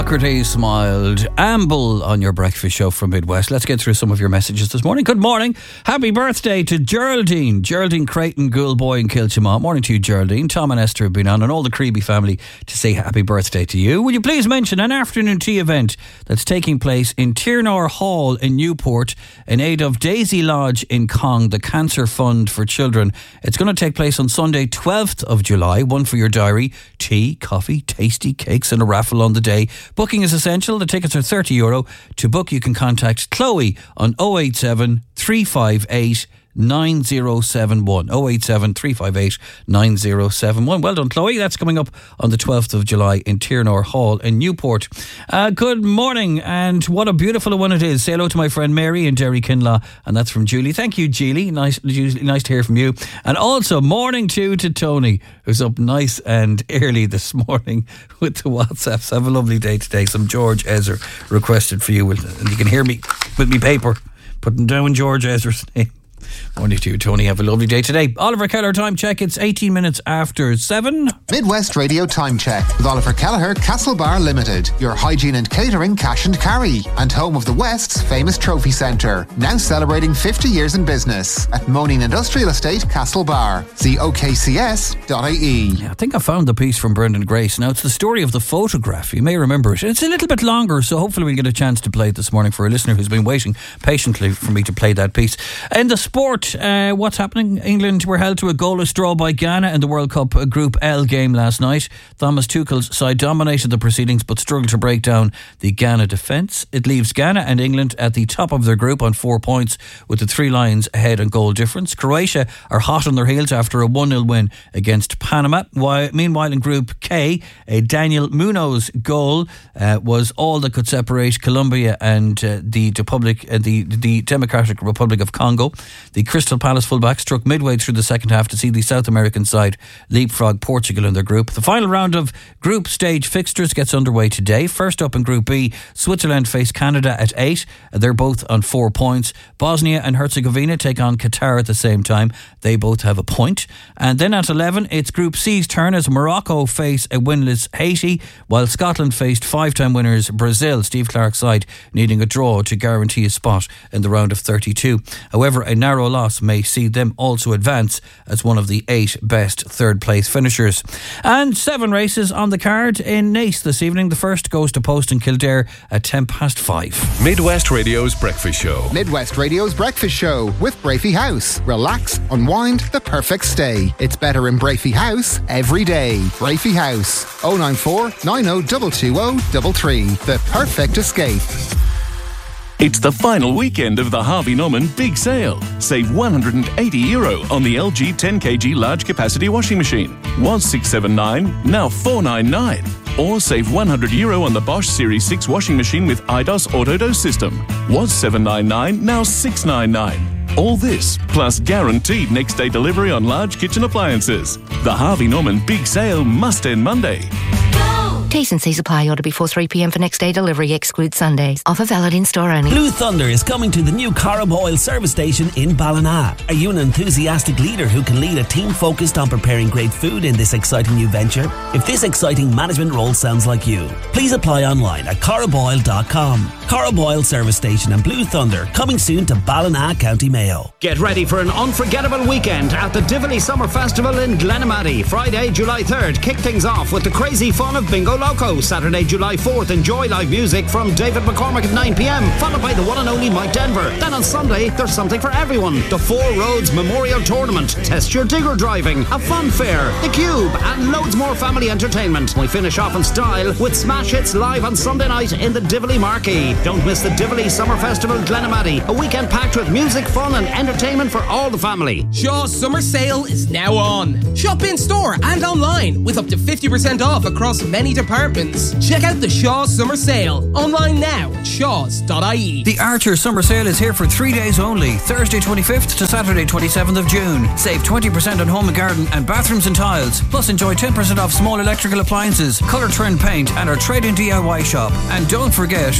Docherty smiled. Amble on your breakfast show from Midwest. Let's get through some of your messages this morning. Good morning. Happy birthday to Geraldine. Geraldine Creighton, Ghoulboy in Kilchimont. Morning to you, Geraldine. Tom and Esther have been on, and all the Creeby family to say happy birthday to you. Will you please mention an afternoon tea event that's taking place in Tiernor Hall in Newport in aid of Daisy Lodge in Cong, the Cancer Fund for Children. It's going to take place on Sunday, 12th of July. One for your diary. Tea, coffee, tasty cakes and a raffle on the day. Booking is essential. The tickets are €30. To book, you can contact Chloe on 087 358 9071. 087 358 9071. Well done, Chloe. That's coming up on the 12th of July in Tiernor Hall in Newport. Good morning, and what a beautiful one it is. Say hello to my friend Mary in Derry Kinlaw, and that's from Julie. Thank you, Julie. Nice to hear from you. And also morning to Tony, who's up nice and early this morning with the WhatsApps. Have a lovely day today. Some George Ezra requested for you, and you can hear me with me paper putting down George Ezra's name. Morning to you, Tony. Have a lovely day today. Oliver Kelleher time check. It's 18 minutes after 7. Midwest Radio time check with Oliver Kelleher, Castlebar Limited. Your hygiene and catering cash and carry. And home of the West's famous trophy centre. Now celebrating 50 years in business at Moaning Industrial Estate, Castlebar. See okcs.ie. Yeah, I think I found the piece from Brendan Grace. Now, it's the story of the photograph. You may remember it. It's a little bit longer, so hopefully we'll get a chance to play it this morning for a listener who's been waiting patiently for me to play that piece. In the sport, what's happening? England were held to a goalless draw by Ghana in the World Cup Group L game last night. Thomas Tuchel's side dominated the proceedings but struggled to break down the Ghana defence. It leaves Ghana and England at the top of their group on 4 points, with the three Lions ahead on goal difference. Croatia are hot on their heels after a 1-0 win against Panama. Meanwhile, in Group K, a Daniel Munoz goal was all that could separate Colombia and the Democratic Republic of Congo. The Crystal Palace fullback struck midway through the second half to see the South American side leapfrog Portugal in their group. The final round of group stage fixtures gets underway today. First up in Group B, Switzerland face Canada at 8. They're both on 4 points. Bosnia and Herzegovina take on Qatar at the same time. They both have a point. And then at 11, it's Group C's turn as Morocco face a winless Haiti, while Scotland faced 5-time winners Brazil, Steve Clarke's side needing a draw to guarantee a spot in the round of 32. However, a narrow loss may see them also advance as one of the 8 best third place finishers. And 7 races on the card in Naas this evening. The first goes to Post in Kildare at 5:10. Midwest Radio's Breakfast Show. Midwest Radio's Breakfast Show with Brafey House. Relax, unwind, the perfect stay. It's better in Brafey House every day. Brafey House, 094 90 220 the perfect escape. It's the final weekend of the Harvey Norman Big Sale. Save €180 on the LG 10kg large capacity washing machine. Was $679, now $499. Or save €100 on the Bosch Series 6 washing machine with IDOS Autodose system. Was $799, now $699. All this, plus guaranteed next day delivery on large kitchen appliances. The Harvey Norman Big Sale must end Monday. T's and C's apply. Order before 3 p.m. for next day delivery. Exclude Sundays. Offer valid in store only. Blue Thunder is coming to the new Corrib Oil service station in Ballina. Are you an enthusiastic leader who can lead a team focused on preparing great food in this exciting new venture? If this exciting management role sounds like you, please apply online at corriboil.com. Corrib Oil service station and Blue Thunder coming soon to Ballina, County Mayo. Get ready for an unforgettable weekend at the Tivoli Summer Festival in Glenamaddy. Friday, July 3rd. Kick things off with the crazy fun of Bingo Loco. Saturday, July 4th, enjoy live music from David McCormick at 9 p.m, followed by the one and only Mike Denver. Then on Sunday, there's something for everyone. The Four Roads Memorial Tournament, test your digger driving, a fun fair, the Cube, and loads more family entertainment. We finish off in style with Smash Hits live on Sunday night in the Tivoli Marquee. Don't miss the Tivoli Summer Festival Glenamaddy, a weekend packed with music, fun and entertainment for all the family. Shaw's summer sale is now on. Shop in store and online with up to 50% off across many departments. Check out the Shaw's summer sale online now at shaws.ie. The Archer summer sale is here for 3 days only, Thursday 25th to Saturday 27th of June. Save 20% on home and garden and bathrooms and tiles. Plus enjoy 10% off small electrical appliances, colour trend paint and our trade-in DIY shop. And don't forget, there will be even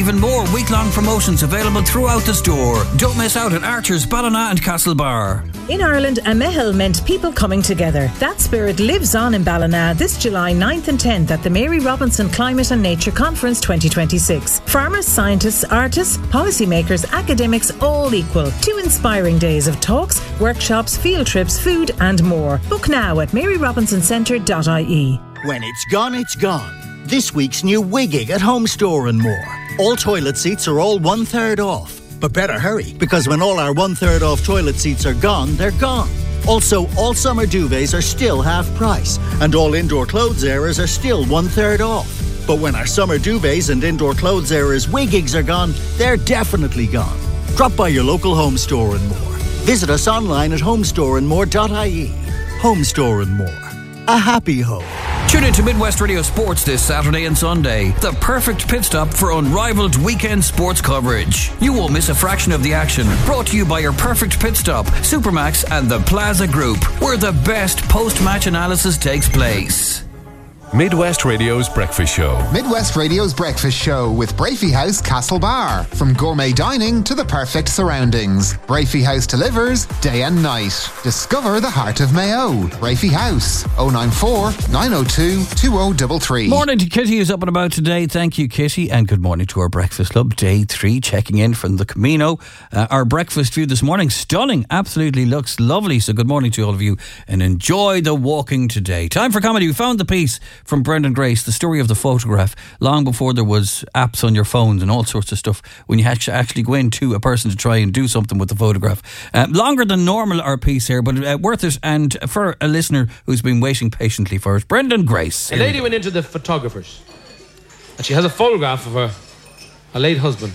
even more week-long promotions available throughout the store. Don't miss out at Archer's, Ballina and Castlebar. In Ireland, a mehel meant people coming together. That spirit lives on in Ballina this July 9th and 10th at the Mary Robinson Climate and Nature Conference 2026. Farmers, scientists, artists, policymakers, academics, all equal. 2 inspiring days of talks, workshops, field trips, food and more. Book now at maryrobinson-centre.ie. When it's gone, it's gone. This week's new Wigging at Home Store and more. All toilet seats are all 1/3 off. But better hurry, because when all our 1/3 off toilet seats are gone, they're gone. Also, all summer duvets are still half price, and all indoor clothes areas are still 1/3 off. But when our summer duvets and indoor clothes areas Wiggings are gone, they're definitely gone. Drop by your local Home Store and more. Visit us online at homestoreandmore.ie. Home Store and More. A happy home. Tune in to Midwest Radio Sports this Saturday and Sunday. The perfect pit stop for unrivaled weekend sports coverage. You won't miss a fraction of the action. Brought to you by your perfect pit stop, Supermax and the Plaza Group, where the best post-match analysis takes place. Midwest Radio's Breakfast Show. Midwest Radio's Breakfast Show with Brafey House Castlebar. From gourmet dining to the perfect surroundings, Brafey House delivers day and night. Discover the heart of Mayo. Brafey House, 094 902 2033. Morning to Kitty, who's up and about today. Thank you, Kitty, and good morning to our Breakfast Club. Day 3, checking in from the Camino. Our breakfast view this morning, stunning, absolutely looks lovely. So good morning to all of you, and enjoy the walking today. Time for comedy. We found the piece from Brendan Grace, the story of the photograph, long before there was apps on your phones and all sorts of stuff, when you had to actually go into a person to try and do something with the photograph. Longer than normal, our piece here, but worth it, and for a listener who's been waiting patiently for it. Brendan Grace. A lady went into the photographers, and she has a photograph of her late husband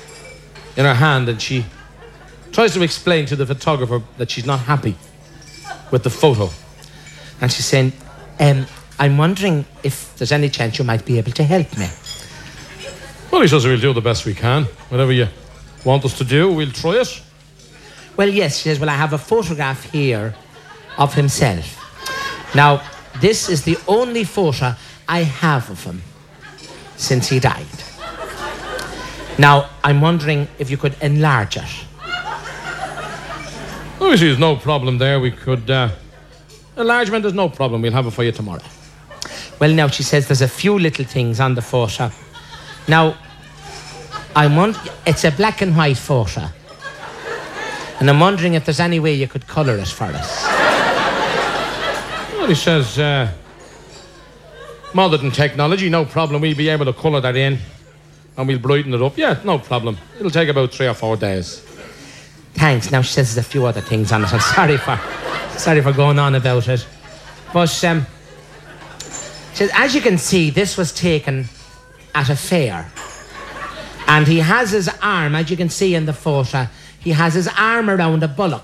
in her hand, and she tries to explain to the photographer that she's not happy with the photo. And she's saying, I'm wondering if there's any chance you might be able to help me. Well, he says we'll do the best we can. Whatever you want us to do, we'll try it. Well, yes, she says, well, I have a photograph here of himself. Now, this is the only photo I have of him since he died. Now, I'm wondering if you could enlarge it. Obviously, there's no problem there. We could... enlargement, there's no problem. We'll have it for you tomorrow. Well, now, she says there's a few little things on the photo. Now, it's a black and white photo. And I'm wondering if there's any way you could colour it for us. Well, he says, modern technology, no problem. We'll be able to colour that in. And we'll brighten it up. Yeah, no problem. It'll take about 3 or 4 days. Thanks. Now, she says there's a few other things on it. I'm sorry for going on about it. But, she says, as you can see, this was taken at a fair. And he has his arm, as you can see in the photo, he has his arm around a bullock.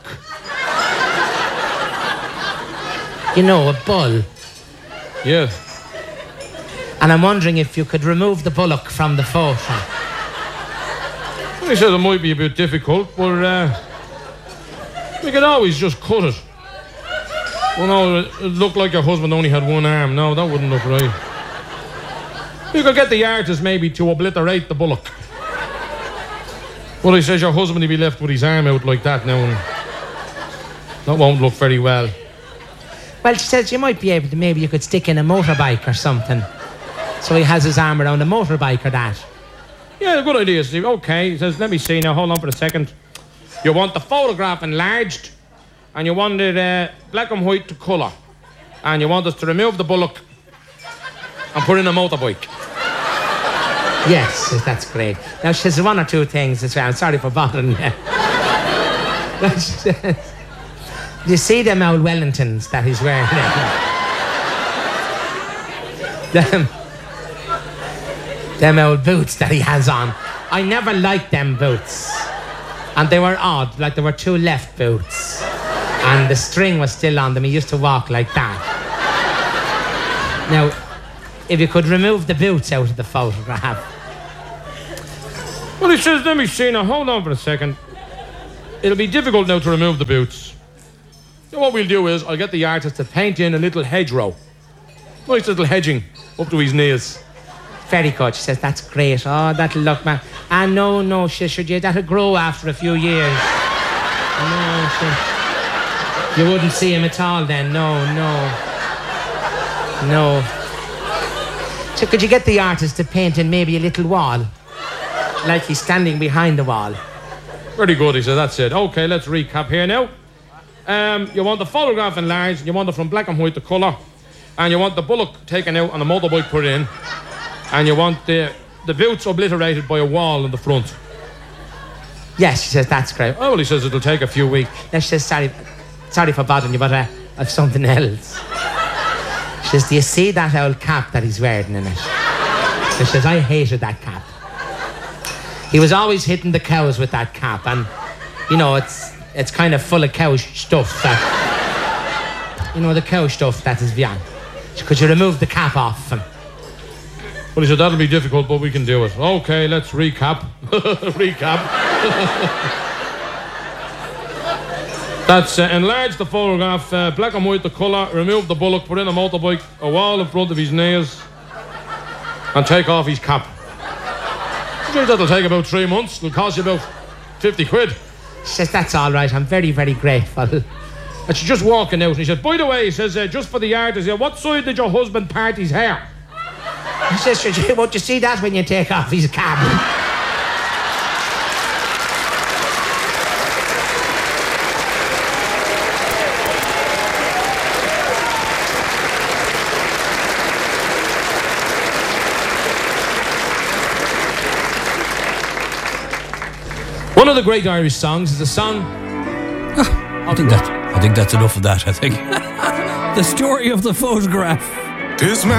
You know, a bull. Yeah. And I'm wondering if you could remove the bullock from the photo. Well, he said it might be a bit difficult, but we could always just cut it. Well, no, it looked like your husband only had one arm. No, that wouldn't look right. You could get the artist maybe to obliterate the bullock. Well, he says your husband will be left with his arm out like that now, and that won't look very well. Well, she says you might be able to, maybe you could stick in a motorbike or something. So he has his arm around a motorbike or that. Yeah, good idea, Steve. Okay, he says, let me see now, hold on for a second. You want the photograph enlarged, and you want it black and white to colour. And you want us to remove the bullock and put in a motorbike. Yes, that's great. Now, she says 1 or 2 things as well. I'm sorry for bothering you. You see them old Wellingtons that he's wearing there? Them old boots that he has on. I never liked them boots. And they were odd, like there were 2 left boots. And the string was still on them. He used to walk like that. Now, if you could remove the boots out of the photograph. Well, he says, let me see now, hold on for a second. It'll be difficult now to remove the boots. So what we'll do is, I'll get the artist to paint in a little hedgerow. Nice little hedging up to his knees. Very good. She says, that's great. Oh, that'll look, man. Ah, no, she said, yeah, that'll grow after a few years. No, you wouldn't see him at all then. No. So could you get the artist to paint in maybe a little wall? Like he's standing behind the wall. Very good, he said, that's it. Okay, let's recap here now. You want the photograph enlarged, you want it from black and white to colour, and you want the bullock taken out and the motorbike put in, and you want the boots obliterated by a wall in the front. Yes, she says, that's great. Oh, well, he says it'll take a few weeks. Then she says, sorry for bothering you, but I've something else. She says, do you see that old cap that he's wearing in it? She says, I hated that cap. He was always hitting the cows with that cap, and, you know, it's kind of full of cow stuff that, you know, the cow stuff that is beyond. Could you remove the cap off? Well, he said, that'll be difficult, but we can do it. Okay, let's recap. That's enlarge the photograph, black and white the colour, remove the bullock, put in a motorbike, a wall in front of his knees, and take off his cap. That'll take about 3 months. It'll cost you about 50 quid. She says, that's all right. I'm very, very grateful. And she's just walking out, and he said, by the way, he says, just for the artist, what side did your husband part his hair? He says, won't you see that when you take off his cap? One of the great Irish songs is a song... I think that's enough of that, I think. The story of the photograph.